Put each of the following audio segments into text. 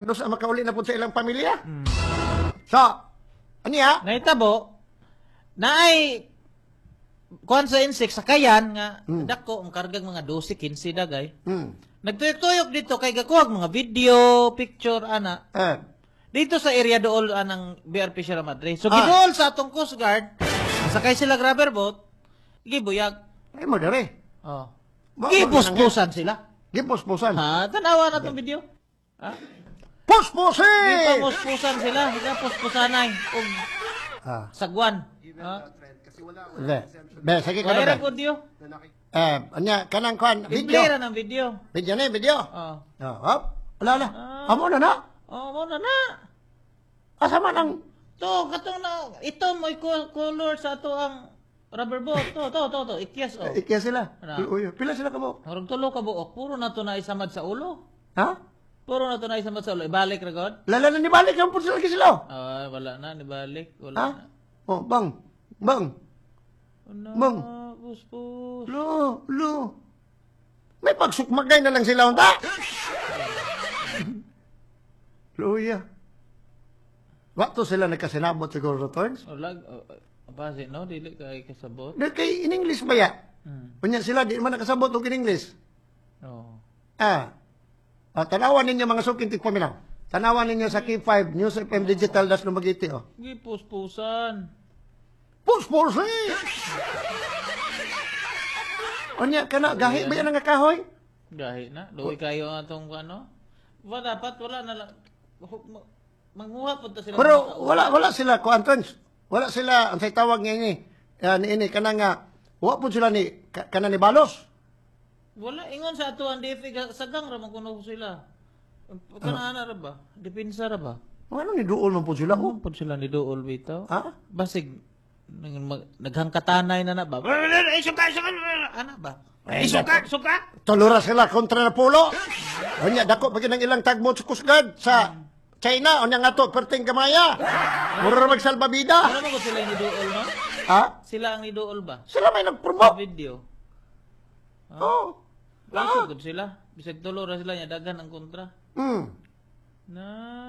sa makauli na po sa ilang pamilya. So, aniya? Nahitabo, naay kuan sa insect sa kayan nga dako ang kargang mga 12 15 dagay. Nagtuyok-tuyok dito kay gakuhag mga video, picture ana. Dito sa area dool anang BRP Sierra Madre. So gidool sa atong Coast Guard, sakay sila rubber boat, gibuyag. Ay mo dere. Oh. Gipuspusan sila. Gipuspusan. Ha, tanawa na tong video. Ha? Puspusin! Gipuspusan sila, gipuspusanay og sagwan. Ha? Be, sige ka Kaya na. video. Anya, kanang kwan, video. Biblera ng video. Video na, video. Oh. Hop. Wala. Amo na na. Oh, mo na. Asa man ang... To, katong na, ito mo color sa ato ang rubber boat. To. Ikyas, oh. Ikya sila. Ano? Uy, pila sila ka mo? Harag tulo ka buok. Puro na to na isamad sa ulo. Ha? Puro na to na isamad sa ulo. Ibalik ra god. Lala na nibalik ang po sila sila. Wala na, nibalik. Wala Ha? na. Oh, bang. Ano? Bang. Puspus. Lo. May pagsukmagay na lang sila unta. Luya. Wakto sila nagkasinabot siguro, Torns? Wala. Base, no? Dili kay kasabot. Dahil kay in English ba ya? Kunya sila, di man nakasabot og in English. Oo. Tanawan ninyo mga suking tigpaminaw. Tanawan ninyo sa K5, News FM Digital, das lumagiti, oh. Gipuspusan. Puspursi! Onya, kana, gahi ba yan ang kahoy? Gahi na. Luwi kayo ang atong ano. Dapat wala na lang. Manguha po ta sila. Pero wala sila, Antons. Wala sila, ang say tawag nga ini, kana nga, wala po sila kana ni Balos. Wala, ingon sa ato ang DFA, sagang ramang kuno sila. Kanana ra ba? Dipinsa ra ba? Ano ni Duol man po sila, oh? Po sila ni Dool bitaw. Ha? Basig, naghangkatanay na ba? Isuka! Ano ba? Suka! Tolora sila kontra na pulo. Onya, dako pag ng ilang tagmot sa Kusgad sa China, onya nga to, perting kamaya. Mura magsalbabida. Ano mo sila ni Dool, no? Ha? Sila ang ni Dool ba? Sila may nag-promote. Video. Oh. Sugod sila. Bisag tulo ra sila nya dagan ang kontra. Na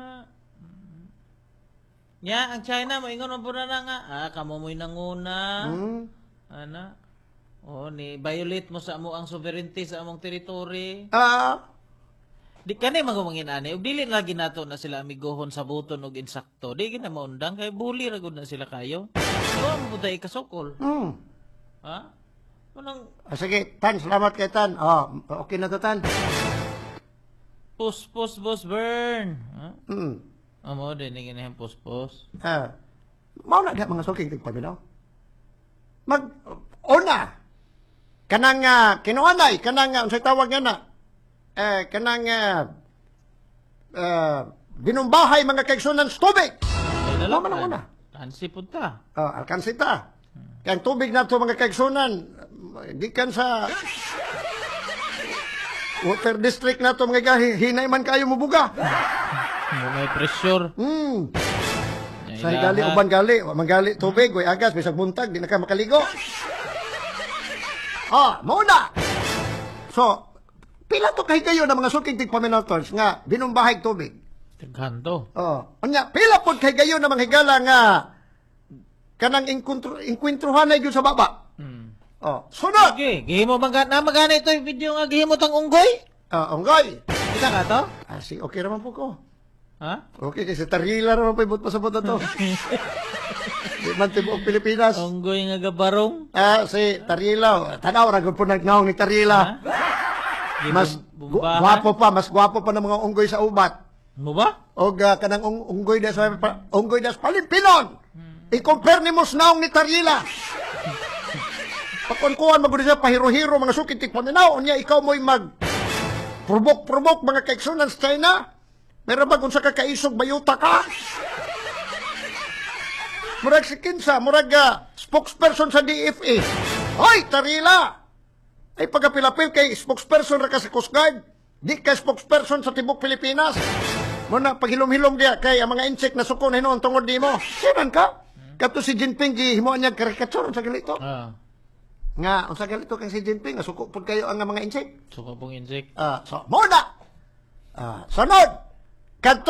nya ang China mo ingon mo na nga kamo mo'y nanguna. Ana. Ni violate mo sa amo ang sovereignty sa among territory. Di kanay magumangin ani ug dili lagi nato na sila amigohon sa buton ug insakto. Di gina maundang kay bully ra gud na sila kayo. So mo tay kasukol. Ha? Manang Sige, Tan, salamat kay Tan. Okay na to, Tan. Boss burn. Ha? Hmm. Din ni ginahin puspos. Mao na diha mga suking tigpaminaw. Una, kanang kinuanay, kanang unsay tawag nga na, kanang binumbahay mga kaigsunan sa tubig. Mao man ang una. Tansi punta. Alkansita. Kaya ang tubig na ito mga kaigsunan, gikan sa water district na ito mga gahi, hinay man kayo mubuga. May pressure. Sa gali, uban gali, magali tubig, way agas, bisag buntag, di na ka makaligo. Muna! So, pila to kay kayo na mga suking tigpaminators nga binumbahay tubig. Tighanto. Anya, pila po kay kayo na mga higala nga kanang inkwentruhan na yun sa baba. Sunod! Okay, gihimo magana ito yung video nga gihimo tang unggoy? Unggoy. Kita ka to? Sige, okay naman po ko. Ha? Okay, kasi tarila naman po ibot pasabot na to. Di man tibuok Pilipinas. Unggoy nga gabarong? Si Tarila. Tanaw, ragod po nagnaong ni Tarila. Mas gwapo pa ng mga unggoy sa ubat. Mo ba? O kanang unggoy das Palimpinon. I-compare ni mo naong ni Tarila. Pakunkuhan magod siya pahiro-hiro mga sukitik paminaw. Unya ikaw mo'y mag-probok mga kaigsunan sa China. Meron ba kung sa kakaisog bayuta ka? Murag si Kinsa, murag spokesperson sa DFA. Hoy, Tarila! Ay pagapilapil kay spokesperson ra ka sa Coast Guard. Di ka spokesperson sa Tibok Pilipinas. Muna, paghilom-hilom diya kay ang mga insect na suko na hinoon tungod di mo. Sinan ka? Kato si Jinping, himuan niya karikatsyon sa galito. Nga, ang sa galito kay si Jinping, suko po kayo ang mga insect. Suko pong insect. Muna! Sunod! Kadto